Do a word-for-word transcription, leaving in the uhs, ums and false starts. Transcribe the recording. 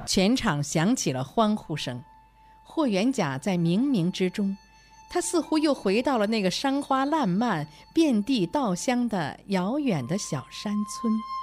全场响起了欢呼声。霍元甲在冥冥之中，他似乎又回到了那个山花烂漫、遍地稻香的遥远的小山村。